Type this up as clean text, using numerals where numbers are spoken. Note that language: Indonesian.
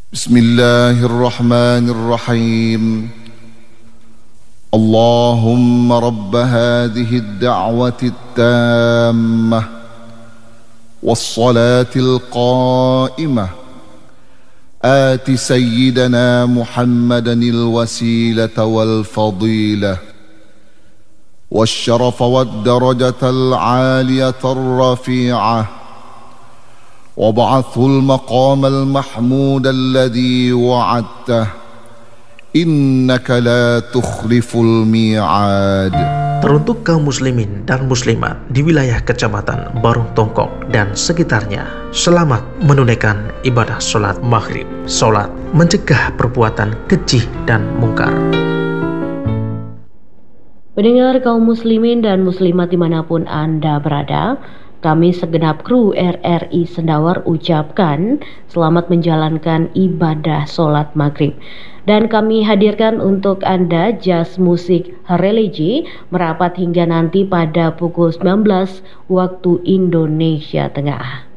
بسم الله الرحمن الرحيم اللهم رب هذه الدعوة التامة والصلاة القائمة آت سيدنا محمدا الوسيلة والفضيلة والشرف والدرجة العالية الرفيعة وابعثه المقام المحمود الذي وعدته إنك لا تخلف الميعاد. Teruntuk kaum muslimin dan muslimat di wilayah Kecamatan Barung Tongkok dan sekitarnya, selamat menunaikan ibadah sholat maghrib. Sholat mencegah perbuatan keji dan mungkar. Pendengar kaum muslimin dan muslimat dimanapun Anda berada, kami segenap kru RRI Sendawar ucapkan selamat menjalankan ibadah sholat maghrib. Dan kami hadirkan untuk Anda jazz musik religi merapat hingga nanti pada pukul 19 waktu Indonesia Tengah.